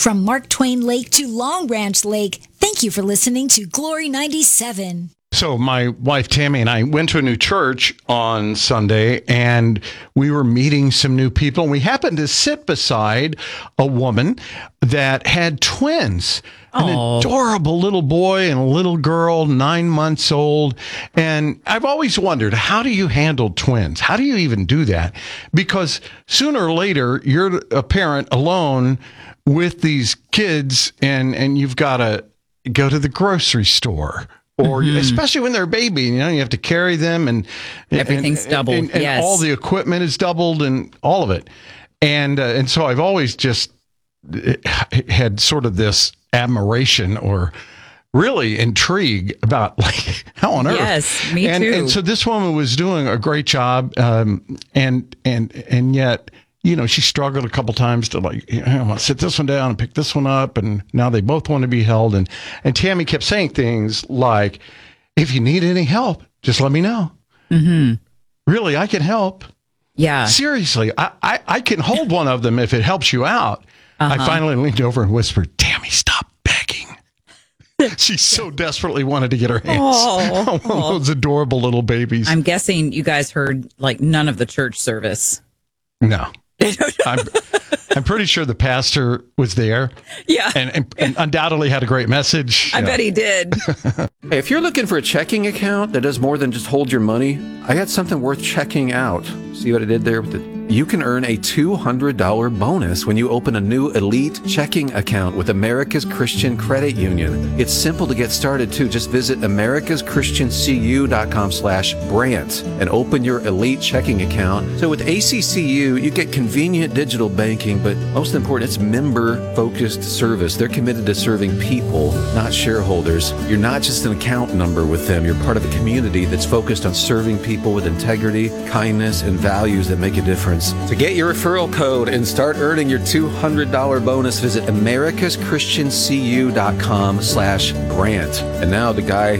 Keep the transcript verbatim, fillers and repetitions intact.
From Mark Twain Lake to Long Branch Lake, thank you for listening to Glory ninety-seven. So my wife Tammy and I went to a new church on Sunday, and we were meeting some new people. And we happened to sit beside a woman that had twins, an Aww. adorable little boy and a little girl, nine months old. And I've always wondered, how do you handle twins? How do you even do that? Because sooner or later, you're a parent alone with these kids, and, and you've got to go to the grocery store. Or mm-hmm. especially when they're a baby, you know, you have to carry them, and everything's and, doubled. And, and yes. all the equipment is doubled, and all of it. And uh, and so I've always just had sort of this admiration or really intrigue about, like, how on earth. Yes, me and, too. And so this woman was doing a great job, um, and and and yet, you know, she struggled a couple times to, like, you know, I want to sit this one down and pick this one up. And now they both want to be held. And, and Tammy kept saying things like, if you need any help, just let me know. Mm-hmm. Really, I can help. Yeah. Seriously, I, I, I can hold one of them if it helps you out. Uh-huh. I finally leaned over and whispered, Tammy, stop begging. She so desperately wanted to get her hands Oh, on one of those adorable little babies. I'm guessing you guys heard, like, none of the church service. No. I'm, I'm pretty sure the pastor was there. Yeah. And, and, and undoubtedly had a great message. I Yeah. bet he did. Hey, if you're looking for a checking account that does more than just hold your money, I got something worth checking out. See what I did there with the... You can earn a two hundred dollars bonus when you open a new Elite checking account with America's Christian Credit Union. It's simple to get started, too. Just visit americaschristiancu.com slash Brant and open your Elite checking account. So with A C C U, you get convenient digital banking, but most important, it's member-focused service. They're committed to serving people, not shareholders. You're not just an account number with them. You're part of a community that's focused on serving people with integrity, kindness, and values that make a difference. To get your referral code and start earning your two hundred dollars bonus, visit americaschristiancu.com slash Brant. And now the guy